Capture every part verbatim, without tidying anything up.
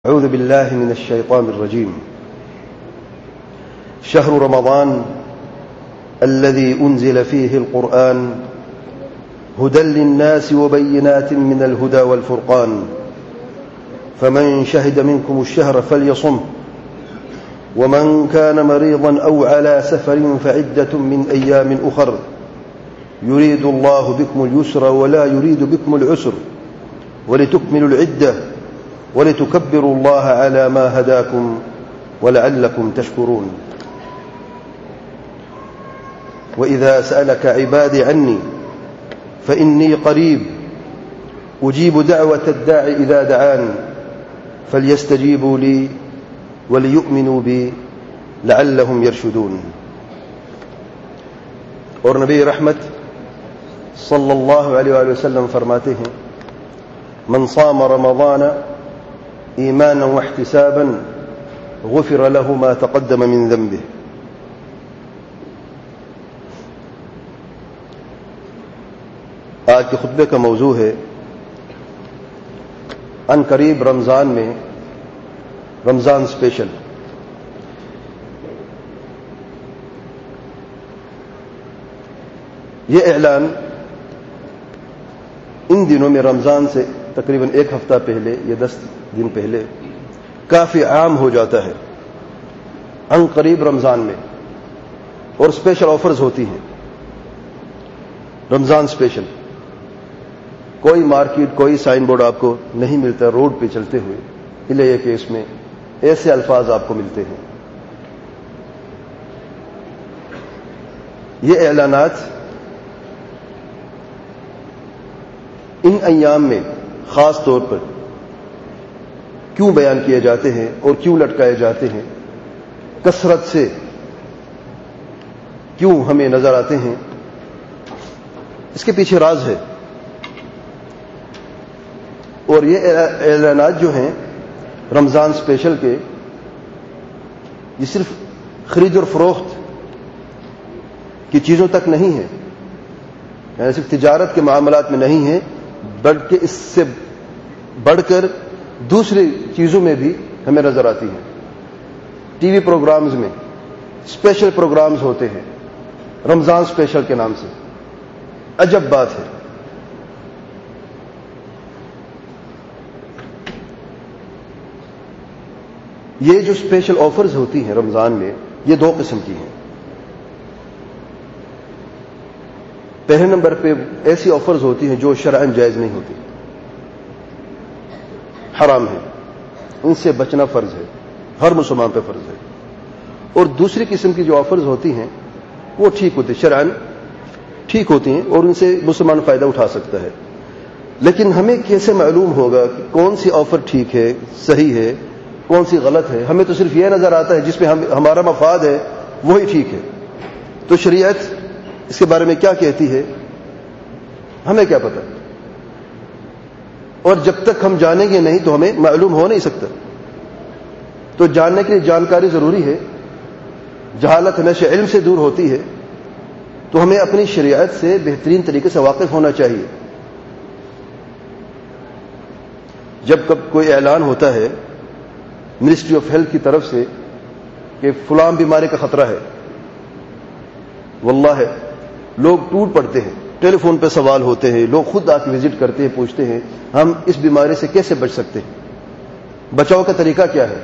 أعوذ بالله من الشيطان الرجيم. شهر رمضان الذي أنزل فيه القرآن هدى للناس وبينات من الهدى والفرقان فمن شهد منكم الشهر فليصمه ومن كان مريضا أو على سفر فعدة من أيام أخر يريد الله بكم اليسر ولا يريد بكم العسر ولتكملوا العدة وَلِتُكَبِّرُوا اللَّهَ عَلَى مَا هَدَاكُمْ وَلَعَلَّكُمْ تَشْكُرُونَ. وَإِذَا سَأَلَكَ عِبَادِي عَنِّي فَإِنِّي قَرِيبٌ أُجِيبُ دَعْوَةَ الدَّاعِ إِذَا دَعَانِ فَلْيَسْتَجِيبُوا لِي وَلِيُؤْمِنُوا بِي لَعَلَّهُمْ يَرْشُدُونَ. اور نبی رحمت صلی اللہ علیہ وآلہ وسلم فرماتے ہیں: من صام رمضان ایمانا واحتسابا غفر له ما تقدم من ذنبه. آج کے خطبے کا موضوع ہے ان قریب رمضان میں رمضان اسپیشل. یہ اعلان ان دنوں میں رمضان سے تقریباً ایک ہفتہ پہلے یا دس دن پہلے کافی عام ہو جاتا ہے. ان قریب رمضان میں اور اسپیشل آفرز ہوتی ہیں. رمضان اسپیشل کوئی مارکیٹ کوئی سائن بورڈ آپ کو نہیں ملتا روڈ پہ چلتے ہوئے، الا یہ کہ اس میں ایسے الفاظ آپ کو ملتے ہیں. یہ اعلانات ان ایام میں خاص طور پر کیوں بیان کیے جاتے ہیں اور کیوں لٹکائے جاتے ہیں، کثرت سے کیوں ہمیں نظر آتے ہیں، اس کے پیچھے راز ہے. اور یہ اعلانات جو ہیں رمضان اسپیشل کے، یہ صرف خرید اور فروخت کی چیزوں تک نہیں ہے، یعنی صرف تجارت کے معاملات میں نہیں ہے، بلکہ اس سے بڑھ کر دوسری چیزوں میں بھی ہمیں نظر آتی ہیں. ٹی وی پروگرامز میں اسپیشل پروگرامز ہوتے ہیں رمضان اسپیشل کے نام سے. عجب بات ہے. یہ جو اسپیشل آفرز ہوتی ہیں رمضان میں، یہ دو قسم کی ہیں. پہلے نمبر پہ ایسی آفرز ہوتی ہیں جو شرعاً جائز نہیں ہوتی، حرام ہے، ان سے بچنا فرض ہے، ہر مسلمان پہ فرض ہے. اور دوسری قسم کی جو آفرز ہوتی ہیں وہ ٹھیک ہوتی ہیں، شرعاً ٹھیک ہوتی ہیں اور ان سے مسلمان فائدہ اٹھا سکتا ہے. لیکن ہمیں کیسے معلوم ہوگا کہ کون سی آفر ٹھیک ہے، صحیح ہے، کون سی غلط ہے؟ ہمیں تو صرف یہ نظر آتا ہے جس میں ہم ہمارا مفاد ہے وہی ٹھیک ہے. تو شریعت اس کے بارے میں کیا کہتی ہے ہمیں کیا پتہ؟ اور جب تک ہم جانیں گے نہیں تو ہمیں معلوم ہو نہیں سکتا. تو جاننے کے لیے جانکاری ضروری ہے. جہالت نشہ علم سے دور ہوتی ہے. تو ہمیں اپنی شریعت سے بہترین طریقے سے واقف ہونا چاہیے. جب کب کوئی اعلان ہوتا ہے منسٹری آف ہیلتھ کی طرف سے کہ فلاں بیماری کا خطرہ ہے، واللہ ہے لوگ ٹوٹ پڑتے ہیں، ٹیلی فون پہ سوال ہوتے ہیں، لوگ خود آ کے وزٹ کرتے ہیں، پوچھتے ہیں ہم اس بیماری سے کیسے بچ سکتے ہیں، بچاؤ کا طریقہ کیا ہے.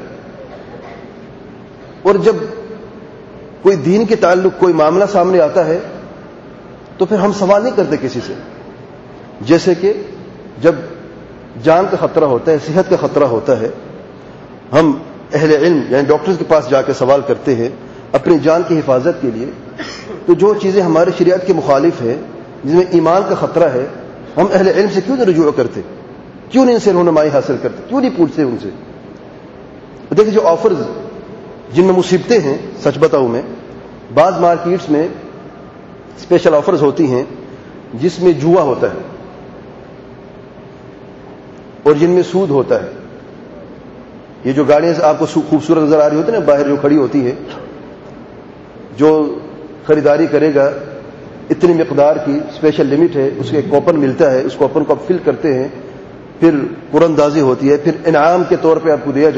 اور جب کوئی دین کے تعلق کوئی معاملہ سامنے آتا ہے تو پھر ہم سوال نہیں کرتے کسی سے. جیسے کہ جب جان کا خطرہ ہوتا ہے، صحت کا خطرہ ہوتا ہے، ہم اہل علم یعنی ڈاکٹرز کے پاس جا کے سوال کرتے ہیں اپنی جان کی حفاظت کے لیے. تو جو چیزیں ہمارے شریعت کے مخالف ہیں، جس میں ایمان کا خطرہ ہے، ہم اہل علم سے کیوں نہیں رجوع کرتے؟ کیوں نہیں ان سے رہنمائی حاصل کرتے؟ کیوں نہیں پوچھتے ان سے؟ دیکھیں جو آفرز جن میں مصیبتیں ہیں، سچ بتاؤں میں بعض مارکیٹس میں اسپیشل آفرز ہوتی ہیں جس میں جوا ہوتا ہے اور جن میں سود ہوتا ہے. یہ جو گاڑیاں آپ کو خوبصورت نظر آ رہی ہوتی ہیں نا باہر جو کھڑی ہوتی ہے، جو خریداری کرے گا اتنی مقدار کی اسپیشل لمٹ ہے، اس کے کوپن ملتا ہے، اس کوپن کو آپ فل کرتے ہیں پھر قرآن اندازی ہوتی ہے، پھر انعام کے طور پہ آپ کو دیا